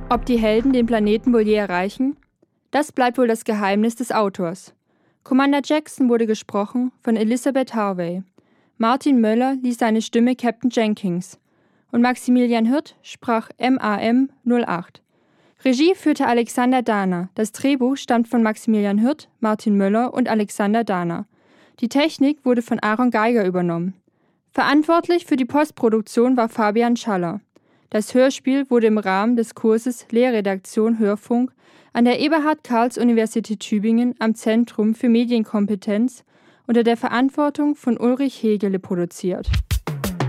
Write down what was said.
Ob die Helden den Planeten wohl je erreichen? Das bleibt wohl das Geheimnis des Autors. Commander Jackson wurde gesprochen von Elizabeth Harvey. Martin Möller ließ seine Stimme Captain Jenkins. Und Maximilian Hirt sprach MAM 08. Regie führte Alexander Dahner. Das Drehbuch stammt von Maximilian Hirt, Martin Möller und Alexander Dahner. Die Technik wurde von Aaron Geiger übernommen. Verantwortlich für die Postproduktion war Fabian Schaller. Das Hörspiel wurde im Rahmen des Kurses Lehrredaktion Hörfunk an der Eberhard-Karls-Universität Tübingen am Zentrum für Medienkompetenz unter der Verantwortung von Ulrich Hegele produziert.